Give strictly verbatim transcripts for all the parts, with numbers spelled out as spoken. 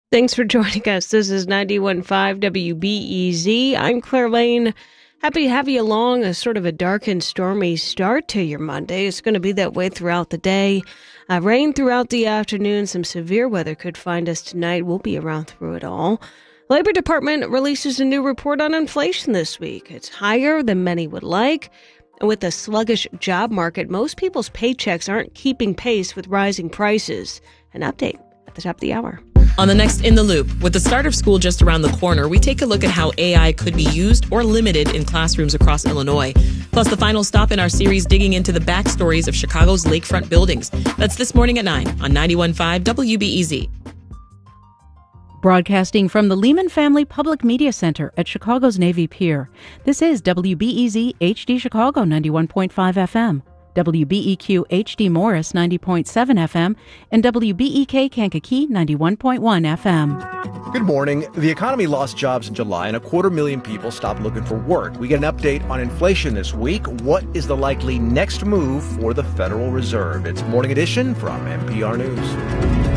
Thanks for joining us. This is ninety-one point five W B E Z. I'm Claire Lane. Happy to have you along. A sort of a dark and stormy start to your Monday. It's going to be that way throughout the day. Uh, rain throughout the afternoon. Some severe weather could find us tonight. We'll be around through it all. Labor Department releases a new report on inflation this week. It's higher than many would like. And with a sluggish job market, most people's paychecks aren't keeping pace with rising prices. An update at the top of the hour. On the next In the Loop, with the start of school just around the corner, we take a look at how A I could be used or limited in classrooms across Illinois. Plus, the final stop in our series digging into the backstories of Chicago's lakefront buildings. That's this morning at nine on ninety-one point five W B E Z. Broadcasting from the Lehman Family Public Media Center at Chicago's Navy Pier. This is W B E Z H D Chicago ninety-one point five F M. W B E Q H D Morris ninety point seven F M, and W B E K Kankakee ninety-one point one F M. Good morning. The economy lost jobs in July and a quarter million people stopped looking for work. We get an update on inflation this week. What is the likely next move for the Federal Reserve? It's Morning Edition from N P R News.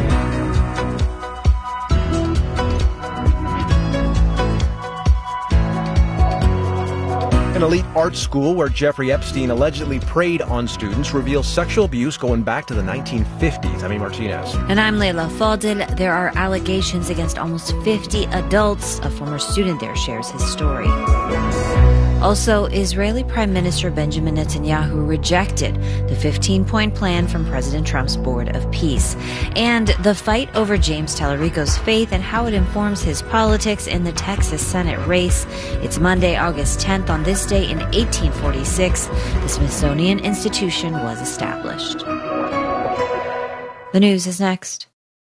An elite art school where Jeffrey Epstein allegedly preyed on students reveals sexual abuse going back to the nineteen fifties. I'm Martinez. And I'm Leila Fadel. There are allegations against almost fifty adults. A former student there shares his story. Also, Israeli Prime Minister Benjamin Netanyahu rejected the fifteen-point plan from President Trump's Board of Peace. And the fight over James Tallarico's faith and how it informs his politics in the Texas Senate race. It's Monday, August tenth. On this day in eighteen forty-six, the Smithsonian Institution was established. The news is next.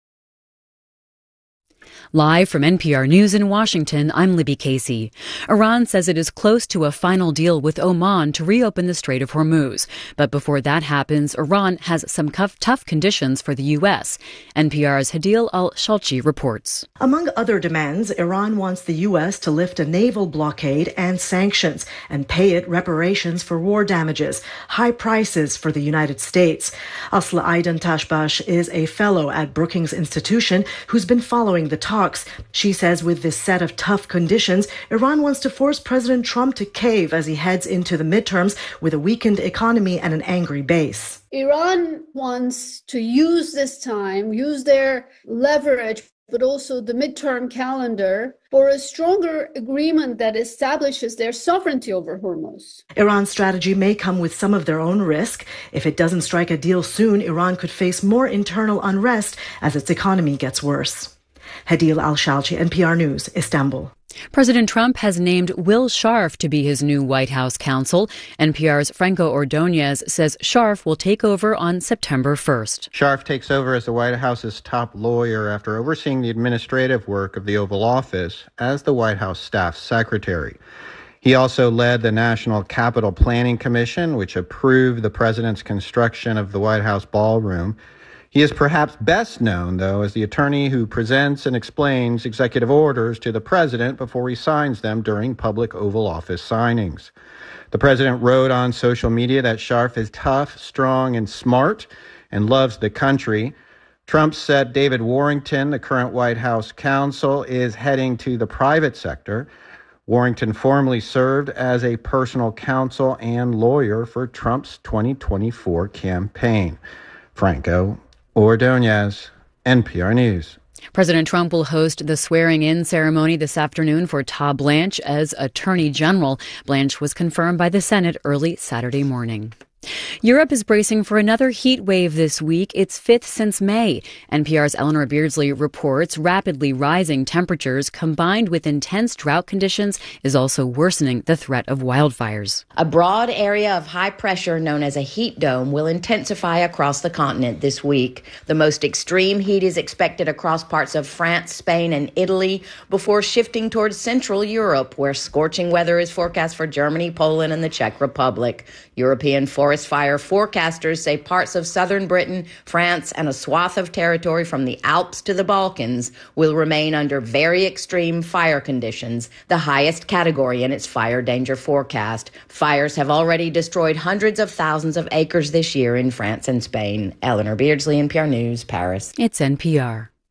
Live from N P R News in Washington, I'm Libby Casey. Iran says it is close to a final deal with Oman to reopen the Strait of Hormuz. But before that happens, Iran has some tough conditions for the U S. N P R's Hadil Al-Shalchi reports. Among other demands, Iran wants the U S to lift a naval blockade and sanctions and pay it reparations for war damages, high prices for the United States. Asla Aidan Tashbash is a fellow at Brookings Institution who's been following the talks. She says with this set of tough conditions, Iran wants to force President Trump to cave as he heads into the midterms with a weakened economy and an angry base. Iran wants to use this time, use their leverage, but also the midterm calendar for a stronger agreement that establishes their sovereignty over Hormuz. Iran's strategy may come with some of their own risk. If it doesn't strike a deal soon, Iran could face more internal unrest as its economy gets worse. Hadil Al-Shalchi, N P R News, Istanbul. President Trump has named Will Scharf to be his new White House counsel. N P R's Franco Ordonez says Scharf will take over on September first. Scharf takes over as the White House's top lawyer after overseeing the administrative work of the Oval Office as the White House staff secretary. He also led the National Capital Planning Commission, which approved the president's construction of the White House ballroom. He is perhaps best known, though, as the attorney who presents and explains executive orders to the president before he signs them during public Oval Office signings. The president wrote on social media that Scharf is tough, strong, and smart, and loves the country. Trump said David Warrington, the current White House counsel, is heading to the private sector. Warrington formerly served as a personal counsel and lawyer for Trump's twenty twenty-four campaign. Franco Ordonez, N P R News. President Trump will host the swearing-in ceremony this afternoon for Todd Blanche as Attorney General. Blanche was confirmed by the Senate early Saturday morning. Europe is bracing for another heat wave this week, its fifth since May. N P R's Eleanor Beardsley reports rapidly rising temperatures combined with intense drought conditions is also worsening the threat of wildfires. A broad area of high pressure known as a heat dome will intensify across the continent this week. The most extreme heat is expected across parts of France, Spain, and Italy before shifting towards Central Europe, where scorching weather is forecast for Germany, Poland, and the Czech Republic. European forest fire forecasters say parts of southern Britain, France, and a swath of territory from the Alps to the Balkans will remain under very extreme fire conditions, the highest category in its fire danger forecast. Fires have already destroyed hundreds of thousands of acres this year in France and Spain. Eleanor Beardsley, N P R News, Paris. It's N P R.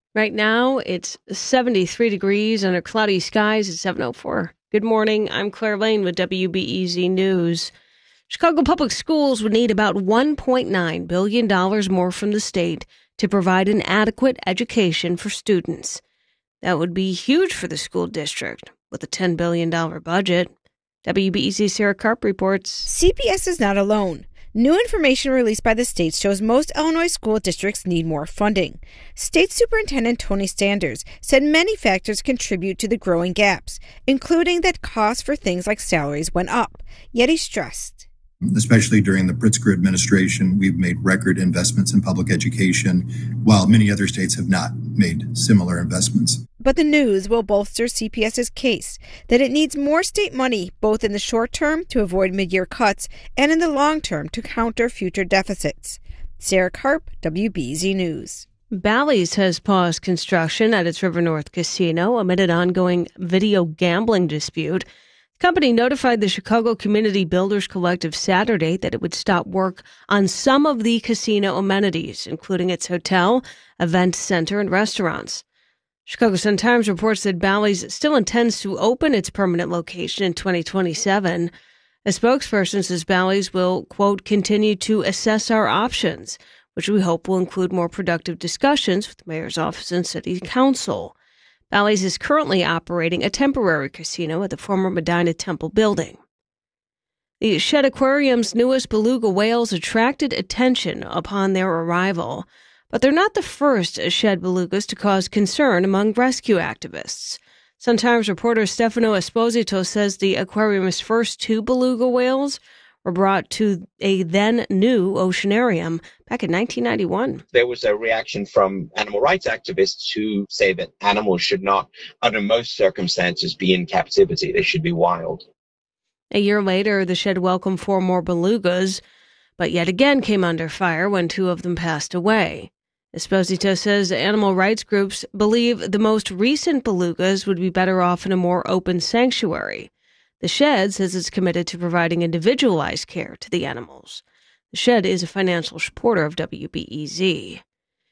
Right now, it's seventy-three degrees under cloudy skies at seven oh four. Good morning. I'm Claire Lane with W B E Z News. Chicago Public Schools would need about one point nine billion dollars more from the state to provide an adequate education for students. That would be huge for the school district with a ten billion dollars budget. W B E Z's Sarah Karp reports. C P S is not alone. New information released by the state shows most Illinois school districts need more funding. State Superintendent Tony Sanders said many factors contribute to the growing gaps, including that costs for things like salaries went up. Yet he stressed, especially during the Pritzker administration, we've made record investments in public education, while many other states have not made similar investments. But the news will bolster CPS's case that it needs more state money, both in the short term to avoid mid-year cuts and in the long term to counter future deficits. Sarah Karp, W B E Z News. Bally's has paused construction at its River North Casino amid an ongoing video gambling dispute. The company notified the Chicago Community Builders Collective Saturday that it would stop work on some of the casino amenities, including its hotel, event center, and restaurants. Chicago Sun-Times reports that Bally's still intends to open its permanent location in twenty twenty-seven. A spokesperson says Bally's will, quote, continue to assess our options, which we hope will include more productive discussions with the mayor's office and city council. Bally's is currently operating a temporary casino at the former Medina Temple building. The Shedd Aquarium's newest beluga whales attracted attention upon their arrival, but they're not the first Shedd belugas to cause concern among rescue activists. Sun-Times reporter Stefano Esposito says the aquarium's first two beluga whales were brought to a then-new oceanarium back in nineteen ninety-one. There was a reaction from animal rights activists who say that animals should not, under most circumstances, be in captivity. They should be wild. A year later, the Shedd welcomed four more belugas, but yet again came under fire when two of them passed away. Esposito says animal rights groups believe the most recent belugas would be better off in a more open sanctuary. The Shedd says it's committed to providing individualized care to the animals. The Shedd is a financial supporter of W B E Z.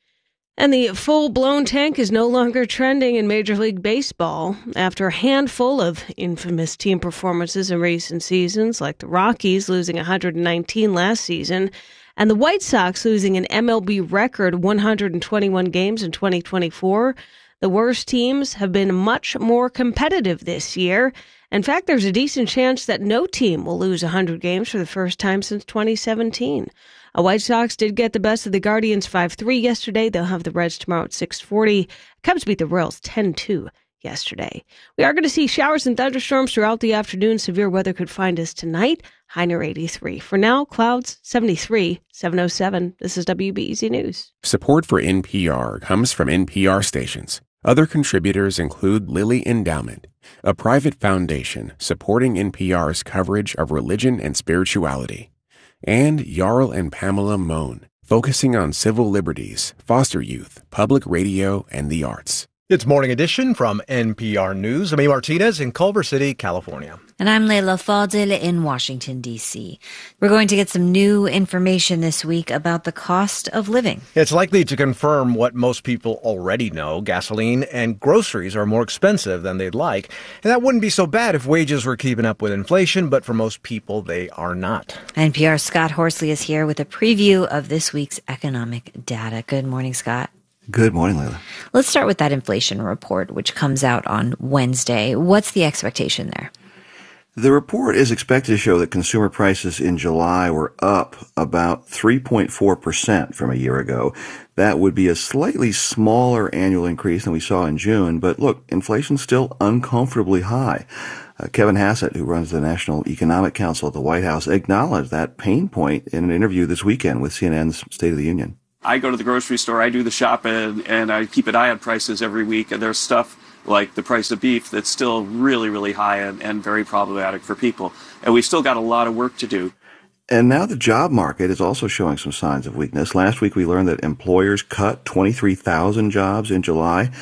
And the full-blown tank is no longer trending in Major League Baseball after a handful of infamous team performances in recent seasons, like the Rockies losing one hundred nineteen last season, and the White Sox losing an M L B record one hundred twenty-one games in twenty twenty-four. The worst teams have been much more competitive this year. In fact, there's a decent chance that no team will lose one hundred games for the first time since twenty seventeen. The White Sox did get the best of the Guardians five three yesterday. They'll have the Reds tomorrow at six forty. Cubs beat the Royals ten two yesterday. We are going to see showers and thunderstorms throughout the afternoon. Severe weather could find us tonight. High near eighty-three. For now, clouds seventy-three, seven oh seven. This is W B E Z News. Support for N P R comes from N P R stations. Other contributors include Lilly Endowment, a private foundation supporting N P R's coverage of religion and spirituality, and Jarl and Pamela Mohn, focusing on civil liberties, foster youth, public radio, and the arts. It's Morning Edition from N P R News. I'm A. Martinez in Culver City, California. And I'm Leila Fadil in Washington, D C. We're going to get some new information this week about the cost of living. It's likely to confirm what most people already know. Gasoline and groceries are more expensive than they'd like. And that wouldn't be so bad if wages were keeping up with inflation, but for most people, they are not. N P R's Scott Horsley is here with a preview of this week's economic data. Good morning, Scott. Good morning, Leila. Let's start with that inflation report, which comes out on Wednesday. What's the expectation there? The report is expected to show that consumer prices in July were up about three point four percent from a year ago. That would be a slightly smaller annual increase than we saw in June, but look, inflation's still uncomfortably high. Uh, Kevin Hassett, who runs the National Economic Council at the White House, acknowledged that pain point in an interview this weekend with C N N's State of the Union. I go to the grocery store, I do the shopping, and I keep an eye on prices every week, and there's stuff like the price of beef that's still really, really high and, and very problematic for people. And we've still got a lot of work to do. And now the job market is also showing some signs of weakness. Last week we learned that employers cut twenty-three thousand jobs in July,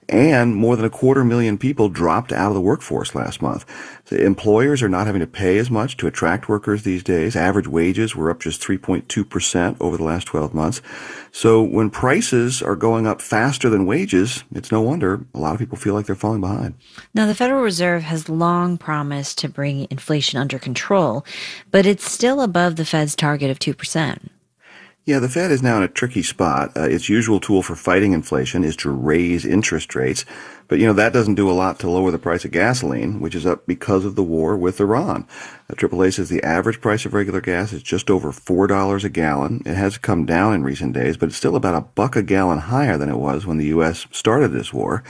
and more than a quarter million people dropped out of the workforce last month. So employers are not having to pay as much to attract workers these days. Average wages were up just three point two percent over the last twelve months. So when prices are going up faster than wages, it's no wonder a lot of people feel like they're falling behind. Now, the Federal Reserve has long promised to bring inflation under control, but it's still above the Fed's target of two percent. Yeah, the Fed is now in a tricky spot. Uh, its usual tool for fighting inflation is to raise interest rates. But, you know, that doesn't do a lot to lower the price of gasoline, which is up because of the war with Iran. Uh, triple A says the average price of regular gas is just over four dollars a gallon. It has come down in recent days, but it's still about a buck a gallon higher than it was when the U S started this war.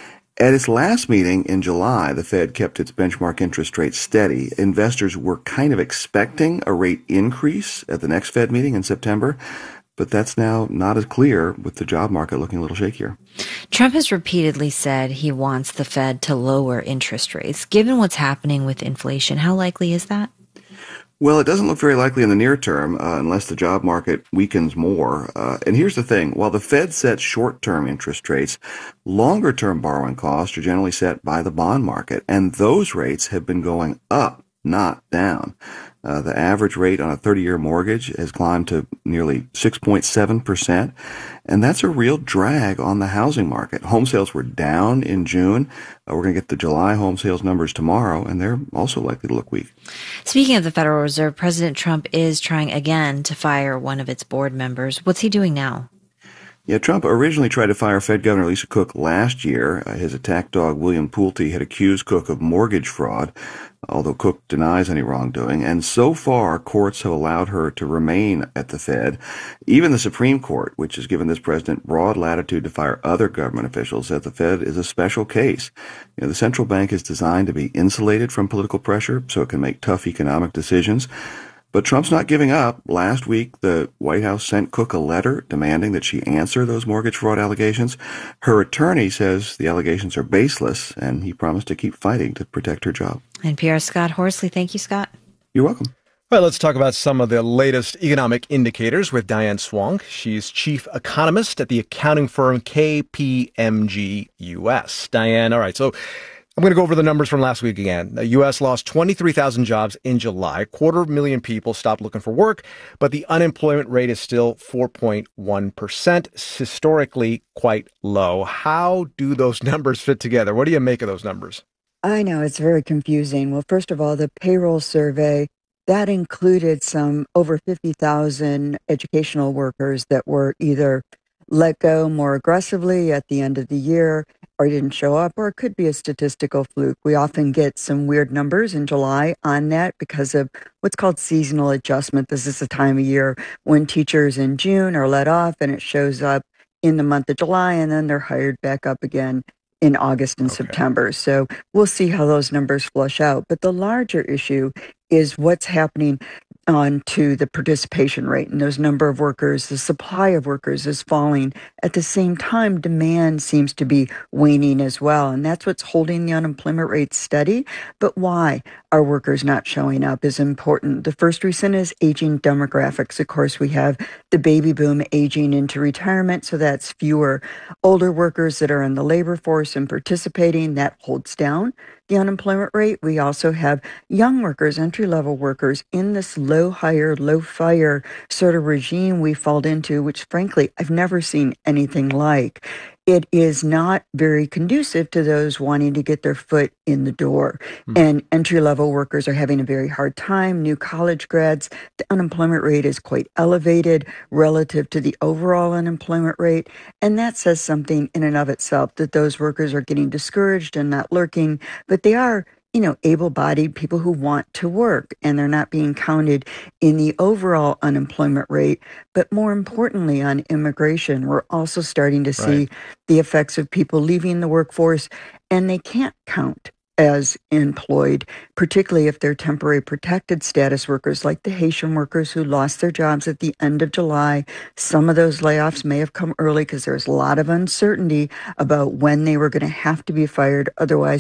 At its last meeting in July, the Fed kept its benchmark interest rate steady. Investors were kind of expecting a rate increase at the next Fed meeting in September, but that's now not as clear with the job market looking a little shakier. Trump has repeatedly said he wants the Fed to lower interest rates. Given what's happening with inflation, how likely is that? Well, it doesn't look very likely in the near term uh, unless the job market weakens more. Uh, and here's the thing. While the Fed sets short-term interest rates, longer-term borrowing costs are generally set by the bond market. And those rates have been going up, not down. Uh, the average rate on a thirty-year mortgage has climbed to nearly six point seven percent. And that's a real drag on the housing market. Home sales were down in June. Uh, we're going to get the July home sales numbers tomorrow, and they're also likely to look weak. Speaking of the Federal Reserve, President Trump is trying again to fire one of its board members. What's he doing now? Yeah, Trump originally tried to fire Fed Governor Lisa Cook last year. Uh, his attack dog, William Pulte, had accused Cook of mortgage fraud, although Cook denies any wrongdoing. And so far, courts have allowed her to remain at the Fed. Even the Supreme Court, which has given this president broad latitude to fire other government officials, says the Fed is a special case. You know, the central bank is designed to be insulated from political pressure so it can make tough economic decisions. But Trump's not giving up. Last week, the White House sent Cook a letter demanding that she answer those mortgage fraud allegations. Her attorney says the allegations are baseless, and he promised to keep fighting to protect her job. N P R's Scott Horsley. Thank you, Scott. You're welcome. Well, let's talk about some of the latest economic indicators with Diane Swonk. She's chief economist at the accounting firm K P M G U S. Diane, all right, so I'm going to go over the numbers from last week again. The U S lost twenty-three thousand jobs in July. A quarter million people stopped looking for work, but the unemployment rate is still four point one percent, historically quite low. How do those numbers fit together? What do you make of those numbers? I know, it's very confusing. Well, first of all, the payroll survey, that included some over fifty thousand educational workers that were either let go more aggressively at the end of the year or didn't show up, or it could be a statistical fluke. We often get some weird numbers in July on that because of what's called seasonal adjustment. This is the time of year when teachers in June are let off and it shows up in the month of July, and then they're hired back up again in August and okay. September. So we'll see how those numbers flush out. But the larger issue is what's happening on to the participation rate, and those number of workers, the supply of workers is falling. At the same time, demand seems to be waning as well, and that's what's holding the unemployment rate steady. But why are workers not showing up is important. The first reason is aging demographics. Of course, we have the baby boom aging into retirement, so that's fewer older workers that are in the labor force and participating. That holds down the unemployment rate. We also have young workers, entry-level workers in this low hire, low fire sort of regime we fall into, which frankly, I've never seen anything like. It is not very conducive to those wanting to get their foot in the door. Mm. And entry-level workers are having a very hard time. New college grads, the unemployment rate is quite elevated relative to the overall unemployment rate. And that says something in and of itself, that those workers are getting discouraged and not lurking, but they are, you know, able-bodied people who want to work, and they're not being counted in the overall unemployment rate. But more importantly, on immigration, we're also starting to see right. the effects of people leaving the workforce, and they can't count as employed, particularly if they're temporary protected status workers like the Haitian workers who lost their jobs at the end of July. Some of those layoffs may have come early because there's a lot of uncertainty about when they were going to have to be fired. Otherwise,